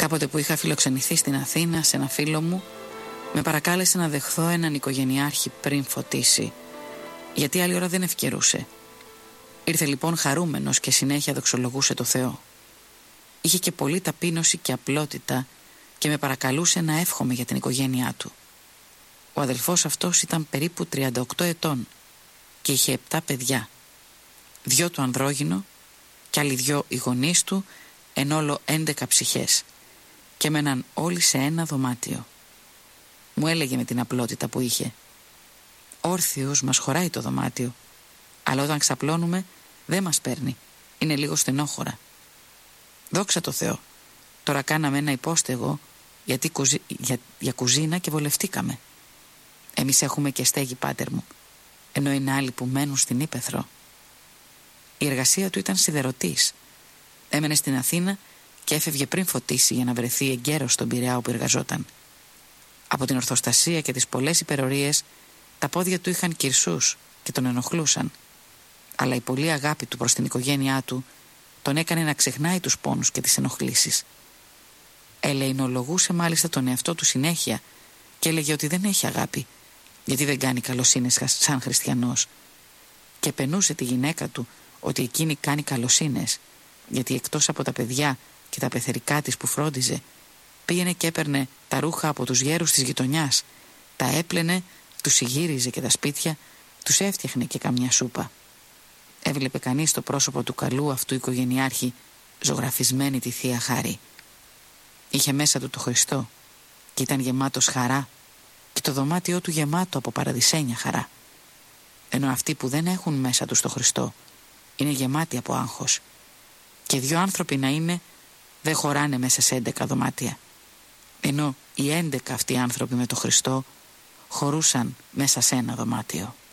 Κάποτε που είχα φιλοξενηθεί στην Αθήνα σε ένα φίλο μου, με παρακάλεσε να δεχθώ έναν οικογενειάρχη πριν φωτίσει, γιατί άλλη ώρα δεν ευκαιρούσε. Ήρθε λοιπόν χαρούμενος και συνέχεια δοξολογούσε το Θεό. Είχε και πολλή ταπείνωση και απλότητα και με παρακαλούσε να εύχομαι για την οικογένειά του. Ο αδελφός αυτός ήταν περίπου 38 ετών και είχε 7 παιδιά. 2 του ανδρόγυνο και άλλοι 2 οι γονείς του, εν όλο 11 ψυχές, και έμεναν όλοι σε ένα δωμάτιο. Μου έλεγε με την απλότητα που είχε: «Όρθιος μας χωράει το δωμάτιο, αλλά όταν ξαπλώνουμε δεν μας παίρνει, είναι λίγο στενόχωρα. Δόξα τω Θεώ, τώρα κάναμε ένα υπόστεγο για κουζίνα και βολευτήκαμε. Εμείς έχουμε και στέγη, πάτερ μου, ενώ είναι άλλοι που μένουν στην Ύπαιθρο». Η εργασία του ήταν σιδερωτής. Έμενε στην Αθήνα και έφευγε πριν φωτίσει για να βρεθεί εγκαίρος στον Πειραιά όπου εργαζόταν. Από την ορθοστασία και τις πολλές υπερορίες, τα πόδια του είχαν κυρσούς και τον ενοχλούσαν. Αλλά η πολλή αγάπη του προς την οικογένειά του τον έκανε να ξεχνάει τους πόνους και τις ενοχλήσεις. Ελεηνολογούσε μάλιστα τον εαυτό του συνέχεια και έλεγε ότι δεν έχει αγάπη, γιατί δεν κάνει καλοσύνες σαν χριστιανός. Και πενούσε τη γυναίκα του ότι εκείνη κάνει καλοσύνες, γιατί εκτός από τα παιδιά και τα πεθερικά της που φρόντιζε, πήγαινε και έπαιρνε τα ρούχα από τους γέρους της γειτονιάς, τα έπλαινε, τους συγύριζε και τα σπίτια, τους έφτιαχνε και καμιά σούπα. Έβλεπε κανείς το πρόσωπο του καλού αυτού οικογενειάρχη ζωγραφισμένη τη Θεία Χάρη. Είχε μέσα του το Χριστό και ήταν γεμάτος χαρά και το δωμάτιό του γεμάτο από παραδεισένια χαρά. Ενώ αυτοί που δεν έχουν μέσα τους το Χριστό είναι γεμάτοι από άγχος, και 2 άνθρωποι να είναι δεν χωράνε μέσα σε 11 δωμάτια, ενώ οι 11 αυτοί άνθρωποι με το Χριστό χωρούσαν μέσα σε ένα δωμάτιο.